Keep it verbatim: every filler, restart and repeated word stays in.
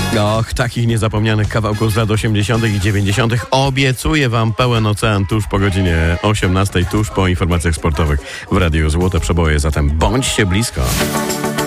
Och, takich niezapomnianych kawałków z lat osiemdziesiątych i dziewięćdziesiątych obiecuję wam pełen ocean tuż po godzinie osiemnastej, tuż po informacjach sportowych w Radiu Złote Przeboje, zatem bądźcie blisko.